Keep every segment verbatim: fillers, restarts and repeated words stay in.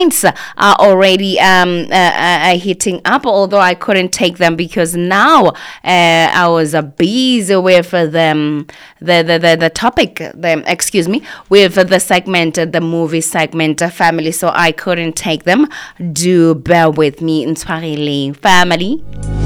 are already um, uh, uh, hitting up, although I couldn't take them because now uh, I was uh, busy with uh, them, the, the, the, the topic, the, excuse me, with uh, the segment, uh, the movie segment, uh, family, so I couldn't take them. Do bear with me, Ntshwareleng family.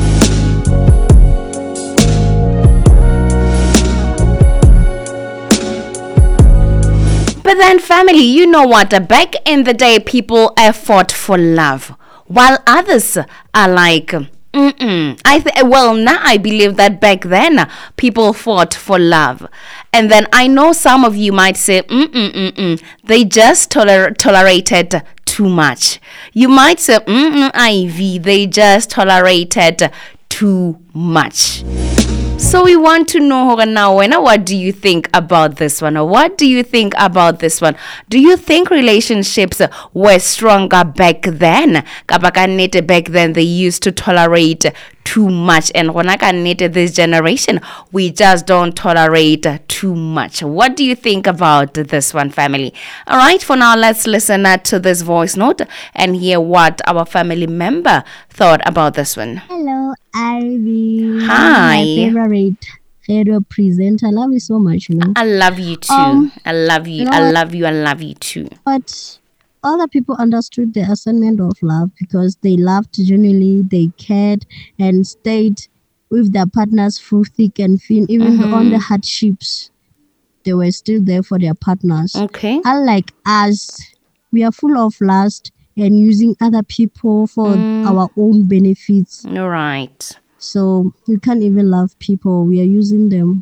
But then, family, you know what? Back in the day, people uh, fought for love, while others are like, mm-mm. I th- well, now I believe that back then, people fought for love. And then I know some of you might say, mm-mm-mm-mm. They just toler- tolerated too much. You might say, mm-mm, Ivy, they just tolerated too much. So we want to know now, what do you think about this one? Or what do you think about this one? Do you think relationships were stronger back then? Kabaka back then they used to tolerate too much, and when I can this generation, we just don't tolerate too much. What do you think about this one, family? All right, for now, let's listen to this voice note and hear what our family member thought about this one. Hello, Ivy. Hi. My favorite radio presenter. I love you so much, you know. I love you too. Um, I love you. you know I what? love you. I love you too. But other people understood the assignment of love because they loved genuinely, they cared, and stayed with their partners through thick and thin, even Mhm. on the hardships. They were still there for their partners. Okay. Unlike us, we are full of lust and using other people for Mm. our own benefits. All right. So we can't even love people. We are using them.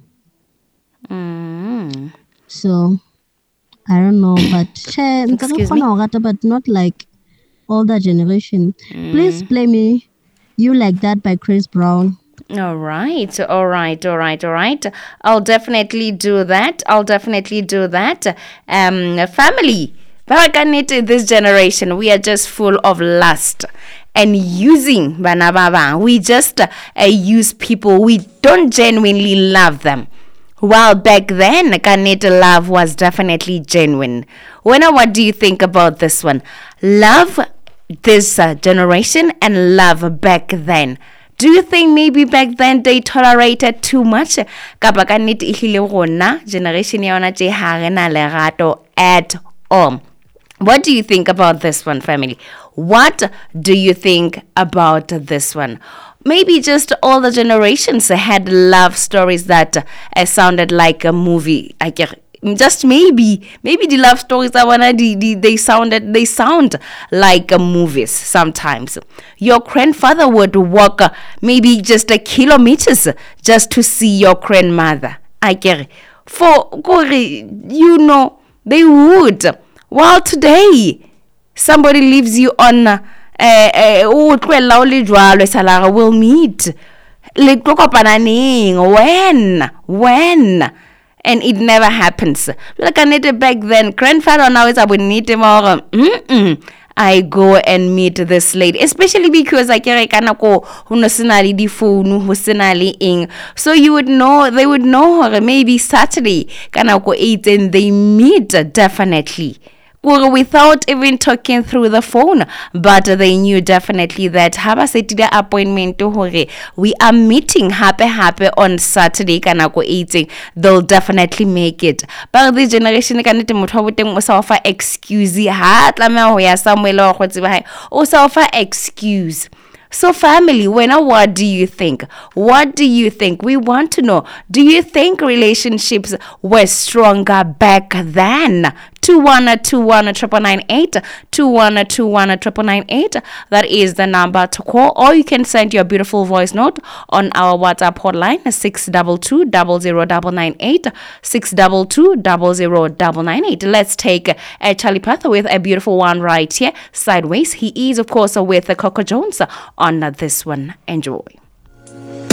Mm. So I don't know, but che, ntse re Excuse kgona me? ho rata, but not like older generation. Please Mm. play me "You Like That" by Chris Brown. All right, all right, all right, all right. I'll definitely do that. I'll definitely do that. Um, family, Barakanete, this generation, we are just full of lust and using bana ba bang. We just uh, use people. We don't genuinely love them. While back then, Kanete love was definitely genuine. Wena, what do you think about this one? Love this uh, generation and love back then. Do you think maybe back then they tolerated too much? Kapa kannete ehlile rona generation ya yona tje ha re na lerato at all. What do you think about this one, family? What do you think about this one? Maybe just all the generations had love stories that uh, sounded like a movie. I guess just maybe, maybe the love stories that wanna the, the, they sounded they sound like uh, movies sometimes. Your grandfather would walk uh, maybe just a kilometers just to see your grandmother. I get it. For you know they would. While today somebody leaves you on uh, uh, we'll meet. When? When? And it never happens. Like I need back then. Grandfather now is I would need him or I go and meet this lady, especially because I can't go hunosinali di phone husinali ing. So you would know they would know her maybe Saturday kana go eight and they meet definitely. Without even talking through the phone, but they knew definitely that haba setile appointment to hore we are meeting happy happy on Saturday kana go eating, they'll definitely make it. But this generation kana te motho boteng o sa ofa excuse ha tlameha ho ya somewhere lo go tseba hai o sa ofa excuse. So family, Wena, what do you think? What do you think? We want to know. Do you think relationships were stronger back then? two one two one triple nine eight two one two one triple nine eight. That is the number to call, or you can send your beautiful voice note on our WhatsApp hotline six two two zero zero nine nine eight six two two zero zero nine nine eight. Let's take uh, Charlie Puth with a beautiful one right here, Sideways. He is of course with uh, Coco Jones on uh, this one. Enjoy.